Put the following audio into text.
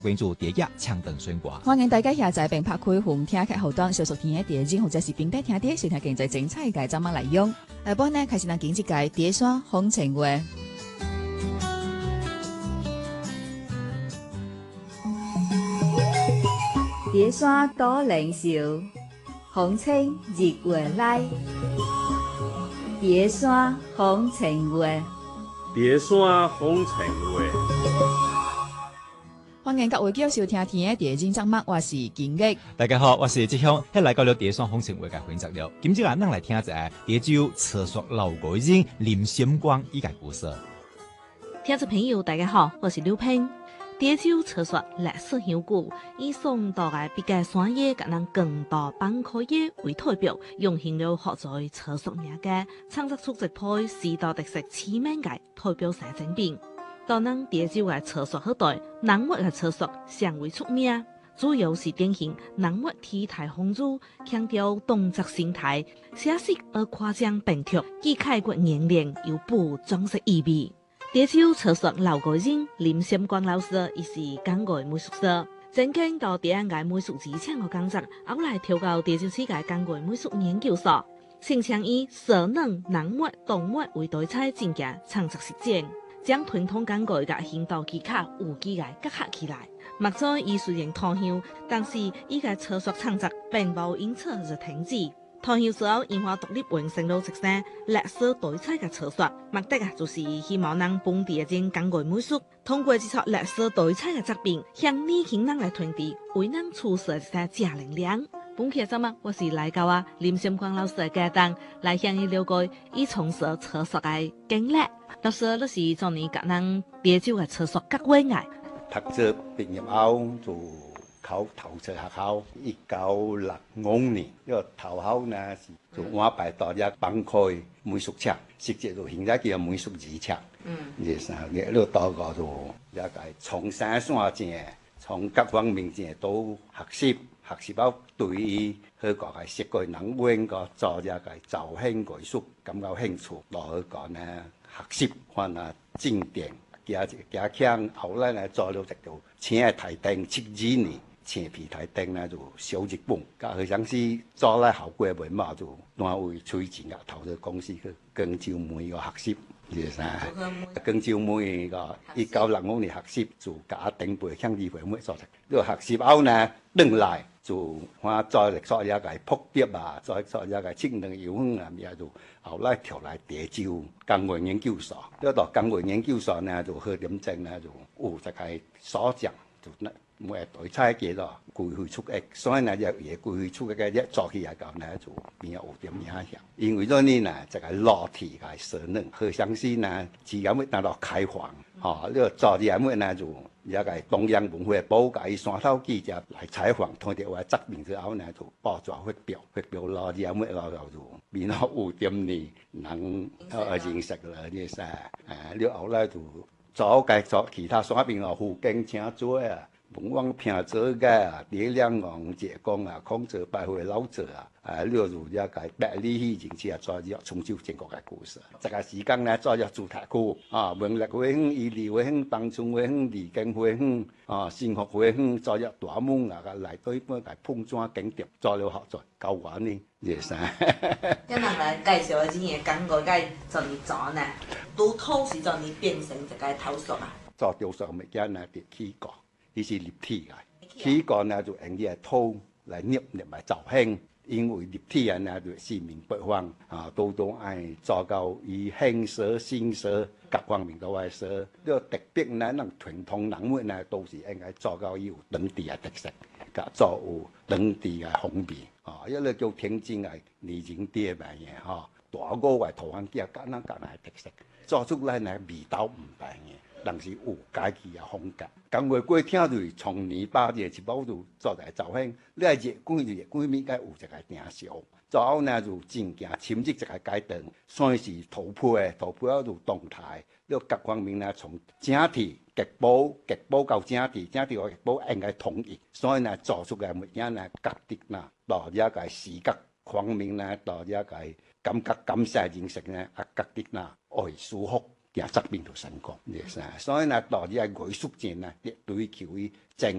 关注第一强等选歌。 欢迎大家下载并拍开红听客户端，小熟听的第一集或者是并带听的，收听经济精彩嘅怎么来用。下晡呢开始咱经济界第一山风情话。第一山多灵秀，风情日月来。第一山风情话。 第一山风情话。 欢迎各位继续收听天的第一集节目，我是金玉。 大家好，我是志雄，一来到了第一山风情话嘅选择了。今朝咱来听一下第一周厕所老古人林心光伊嘅故事。 听众朋友，大家好，我是刘平。第一周厕所历史悠久，以宋代嘅笔记山野甲咱更多板块野为代表，用现了学在厕所名嘅，创作出一批时代特色市面嘅代表性产品。当咱第一周嘅厕所后代，南岳嘅厕所尚为出名，主要是典型南岳体态丰足，强调动作形态，写实而夸张变曲，既开阔年龄又富装饰意味。第一周厕所老个人林心光老师，伊是港外美术师，曾经到第一届美术之前嘅工作，后来调到第14届港外美术研究所，擅长以色冷、南岳、东岳为题材进行创作实践。将传统港外嘅行道技巧有机嘅结合起来。目前伊虽然脱乡，但是伊嘅厕所创作并无因此而停止。脱乡之后，研发独立完成了一些历史题材嘅厕所，目的就是希望让本地嘅港外美术通过这套历史题材嘅作品，向年轻人来传递为咱出世一些正能量。本期嘅节目，我是来到林心光老师嘅家当，来向伊了解伊从事厕所嘅经历。老师，你是做你甲咱第一周嘅厕所各位爱？ 读书毕业后就考投测学校，1965年，呢個投考呢是就我拜到一板塊美術冊，實際就現在叫美術二冊。呢個到個就一個從山線正，從各方面正都學習到對於佢個係設計能源個做一個造型藝術感到興趣，落去個呢學習看啊正定。加強後來呢做了一條青嘅台燈，72年青皮台燈呢就小日本，加佢想是做來效果袂嘛，就單位推薦啊投資公司去廣州梅個學習，係啥？廣州梅個1965年學習就加頂背向議會做成，呢個學習後呢轉來就我再嚟做一個撲碟啊，再做一個職能遊園啊，咩就後來調來地州工業研究所，呢度工業研究所呢就去點證呢就有一個所長就呢。每日對差嘅咯，規劃出嘅，所以呢就嘢規劃出嘅一做起嚟講呢就變有點影響。因為咗呢就係落地嘅設能，佢相信呢只有乜拿到開放，呢個做啲乜呢就一個東洋文化部嘅山頭記者來採訪，睇到我側面之後呢就報紙發表落啲乜落就變有點呢能認識啦呢些，了後來就做嘅做其他山邊個附近請做啊。文往平做嘅李亮王謝公啊，孔子拜會老者啊，了如一個百里戲人士啊，做咗重州全國嘅故事。這個時間呢，做咗主題曲啊，文力會興、義理會興、當春會興、李經會興啊，新學會興，做咗大門啊，嚟對半個碰撞景點，做了合作夠玩呢，嘢生。 今日來介紹啲嘢講過嘅做你做呢，都土是做你變成一個頭塑啊。 做雕塑物件呢，啲起角。呢是立體嘅，起個呢就用啲土嚟捏埋造型，因為立體人呢就四面八方啊，都愛做到以輕色、新色各方面都愛色。呢個特別呢，能傳統人物呢都是應該做到有當地嘅特色，甲做有當地嘅風味啊，一個叫天津嘅泥人啲嘅嘢嚇，大個嘅圖案叫簡單嘅特色，做出來呢味道唔同嘅。但是有家己嘅風格，講話過聽就是從泥巴嘅一包就做嚟造型，你係熱滾就熱滾面該有一個定數，之後呢就漸漸深入一個階段，算是圖配後就動態，呢各方面呢從整體極保到整體和極保應該統一，所以呢做出嘅物件呢各啲呢到一個視覺方面呢到一個感覺感受認識呢啊各啲呢愛舒服。 行側邊度成功，所以呢，到啲係藝術戰啊，追求於正